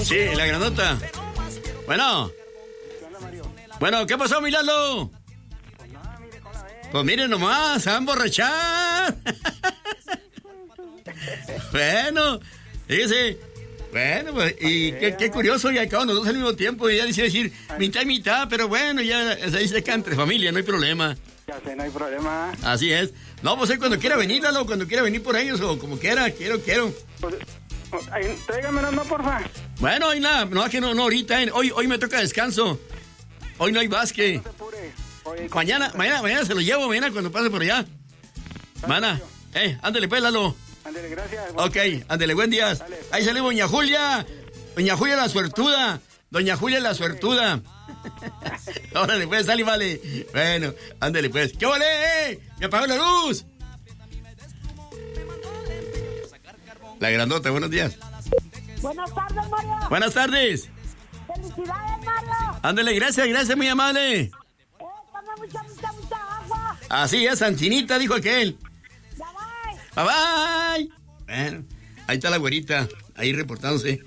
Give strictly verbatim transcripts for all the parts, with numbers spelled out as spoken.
Sí, la grandota. Bueno. Bueno, ¿qué pasó, mi Lalo? Pues miren nomás, se van a emborrachar. Bueno, fíjese. Bueno, pues, y qué, qué curioso, y acaban los dos al mismo tiempo, y ya decía decir mitad y mitad, pero bueno, ya se dice que entre familia, no hay problema. Ya sé, no hay problema. Así es. No, pues cuando quiera venir, Lalo, cuando quiera venir por ellos, o como quiera, quiero, quiero. Pues, ay, tráigamelo, no, porfa. Bueno, hoy nada, no, que no, no, ahorita, hoy, hoy me toca descanso. Hoy no hay básquet. No te apures. Oye, Mañana, mañana, mañana se lo llevo, mañana cuando pase por allá. Mana, eh, ándale pues, Lalo. Ándale, gracias. Ok, ándale, buen día. Ahí sale doña Julia. Doña Julia la suertuda. Doña Julia la suertuda. Órale, pues, sale, vale. Bueno, ándale, pues. ¿Qué vale, eh? Me apagó la luz. La grandota, buenos días. Buenas tardes, Mario. Buenas tardes. Felicidades, Mario. Ándale, gracias, gracias, muy amable. Eh, toma mucha, mucha, mucha agua. Así es, Santinita, dijo aquel. Ya bye. Bye, bye. Bueno, ahí está la güerita, ahí reportándose.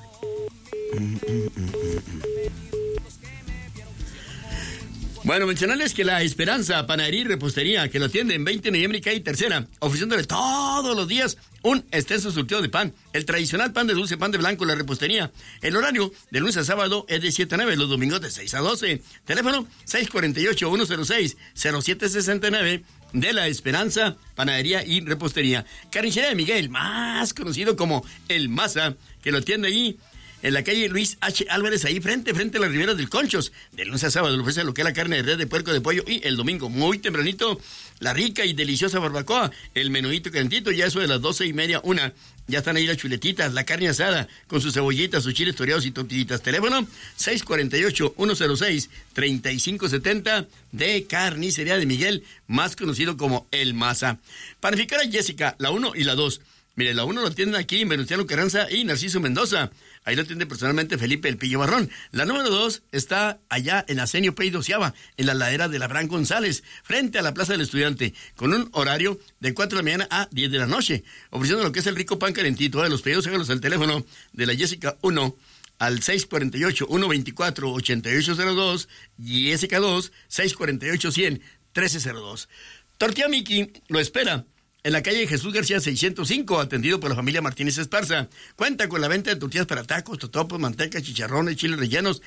Bueno, mencionarles que La Esperanza, Panadería y Repostería, que lo atiende en veinte de noviembre y calle Tercera, ofreciéndole todos los días un extenso surtido de pan, el tradicional pan de dulce, pan de blanco, la repostería. El horario de lunes a sábado es de siete a nueve, los domingos de seis a doce. Teléfono seis cuatro ocho, uno cero seis, cero siete seis nueve de La Esperanza, Panadería y Repostería. Carnicería de Miguel, más conocido como El Maza, que lo atiende ahí en la calle Luis H. Álvarez, ahí frente, frente a las riberas del Conchos. De lunes a sábado le ofrece lo que es la carne de res, de puerco, de pollo, y el domingo, muy tempranito, la rica y deliciosa barbacoa, el menudito calentito, ya eso de las doce y media, una. Ya están ahí las chuletitas, la carne asada, con sus cebollitas, sus chiles toreados y tortillitas. Teléfono seis cuatro ocho, uno cero seis, tres cinco siete cero de Carnicería de Miguel, más conocido como El Maza. Panificar a Jessica, la uno y la dos. Mire, la uno lo atienden aquí en Venustiano Carranza y Narciso Mendoza. Ahí lo atiende personalmente Felipe El Pillo Barrón. La número dos está allá en Asenio Pey Doceava, en la ladera de Abraham González, frente a la Plaza del Estudiante, con un horario de cuatro de la mañana a diez de la noche, ofreciendo lo que es el rico pan calentito. De los pedidos, hágalos al teléfono de la Jessica uno al seis cuatro ocho, uno dos cuatro, ocho ocho cero dos y Jessica dos, seis cuatro ocho, cien, trece cero dos. Tortilla Miki lo espera en la calle Jesús García seiscientos cinco, atendido por la familia Martínez Esparza. Cuenta con la venta de tortillas para tacos, totopos, manteca, chicharrones, chiles rellenos.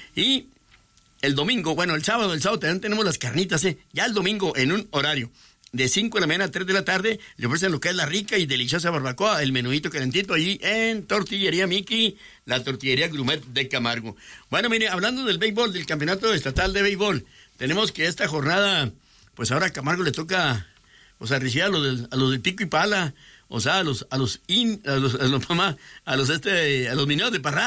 Y el domingo, bueno, el sábado, el sábado también tenemos las carnitas, ¿eh? Ya el domingo, en un horario de cinco de la mañana a tres de la tarde, le ofrecen lo que es la rica y deliciosa barbacoa, el menudito calentito allí en Tortillería Miki, la tortillería Grumet de Camargo. Bueno, mire, hablando del béisbol, del campeonato estatal de béisbol, tenemos que esta jornada, pues ahora a Camargo le toca, o sea, recibir a los del, a los del pico y pala, o sea, a los, a los, in, a los, a los, mamá, a los este, a los mineros de Parral.